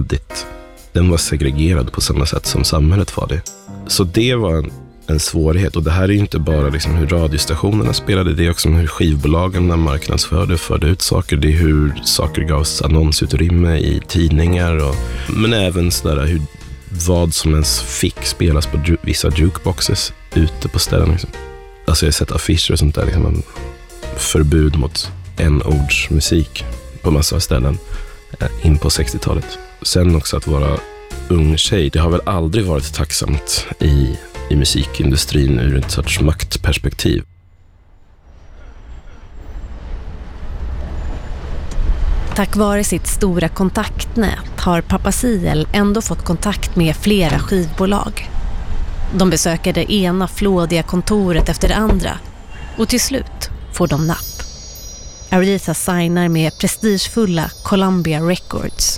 den var segregerad på samma sätt som samhället var det. Så det var en svårighet, och det här är ju inte bara liksom hur radiostationerna spelade, det är också hur skivbolagen förde ut saker, det är hur saker gavs annonsutrymme i tidningar, men även sådär vad som ens fick spelas på vissa jukeboxes ute på ställen liksom. Alltså jag har sett affischer och sånt där liksom, förbud mot n-ordsmusik på massor av ställen in på 60-talet. Sen också att vara ung tjej, det har väl aldrig varit tacksamt i musikindustrin ur ett sorts maktperspektiv. Tack vare sitt stora kontaktnät har pappa Siel ändå fått kontakt med flera skivbolag. De besöker det ena flådiga kontoret efter det andra och till slut får de napp. Aretha signar med prestigefulla Columbia Records.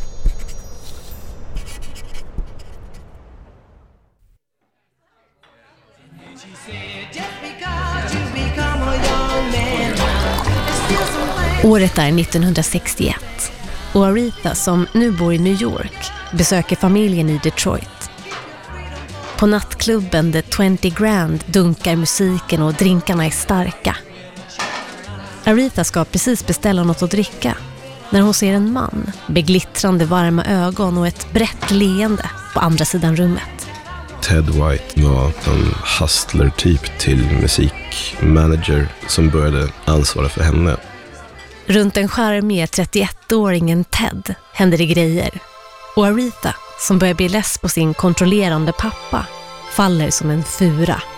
Året är 1961 och Aretha, som nu bor i New York, besöker familjen i Detroit. På nattklubben The 20 Grand dunkar musiken och drinkarna är starka. Aretha ska precis beställa något att dricka när hon ser en man med glittrande varma ögon och ett brett leende på andra sidan rummet. Ted White var en hustler-typ till musikmanager som började ansvara för henne. Runt den charmiga 31-åringen Ted händer det grejer. Och Aretha, som börjar bli less på sin kontrollerande pappa, faller som en fura.